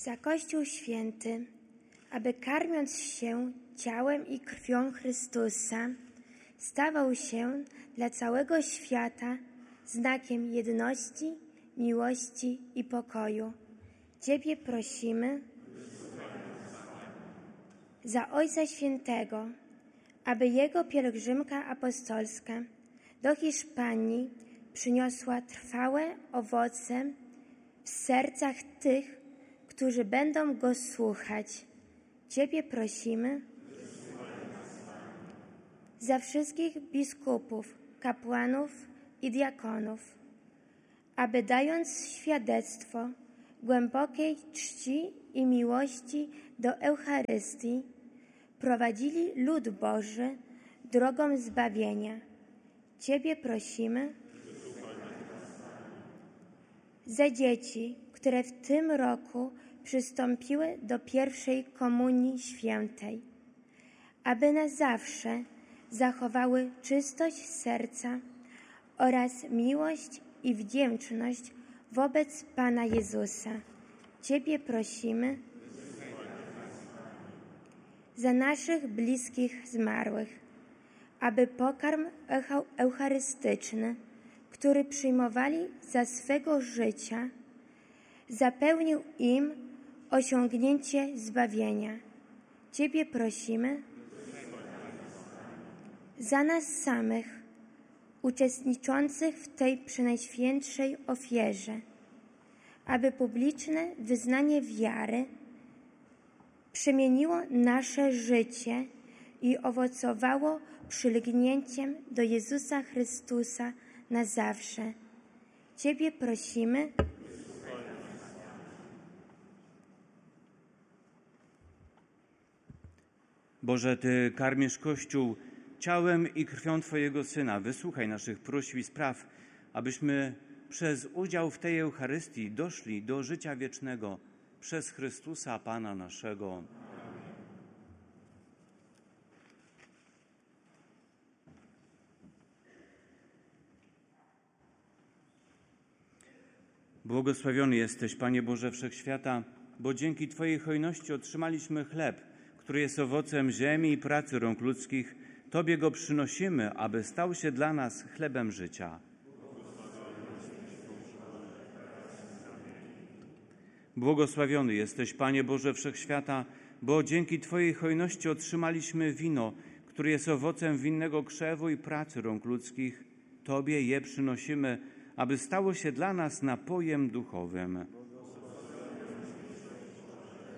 za Kościół Święty, aby karmiąc się ciałem i krwią Chrystusa, stawał się dla całego świata znakiem jedności, miłości i pokoju. Ciebie prosimy za Ojca Świętego, aby jego pielgrzymka apostolska do Hiszpanii przyniosła trwałe owoce w sercach tych, którzy będą go słuchać. Ciebie prosimy za wszystkich biskupów, kapłanów i diakonów, aby dając świadectwo głębokiej czci i miłości do Eucharystii, prowadzili lud Boży drogą zbawienia. Ciebie prosimy za dzieci, które w tym roku przystąpiły do pierwszej komunii świętej, aby na zawsze zachowały czystość serca oraz miłość i wdzięczność wobec Pana Jezusa. Ciebie prosimy za naszych bliskich zmarłych, aby pokarm eucharystyczny, który przyjmowali za swego życia, zapełnił im osiągnięcie zbawienia. Ciebie prosimy za nas samych, uczestniczących w tej przenajświętszej ofierze, aby publiczne wyznanie wiary przemieniło nasze życie i owocowało przylgnięciem do Jezusa Chrystusa na zawsze. Ciebie prosimy Boże, Ty karmisz Kościół ciałem i krwią Twojego Syna. Wysłuchaj naszych próśb i spraw, abyśmy przez udział w tej Eucharystii doszli do życia wiecznego przez Chrystusa Pana naszego. Błogosławiony jesteś, Panie Boże Wszechświata, bo dzięki Twojej hojności otrzymaliśmy chleb, który jest owocem ziemi i pracy rąk ludzkich. Tobie go przynosimy, aby stał się dla nas chlebem życia. Błogosławiony jesteś, Panie Boże Wszechświata, bo dzięki Twojej hojności otrzymaliśmy wino, które jest owocem winnego krzewu i pracy rąk ludzkich. Tobie je przynosimy, aby stało się dla nas napojem duchowym.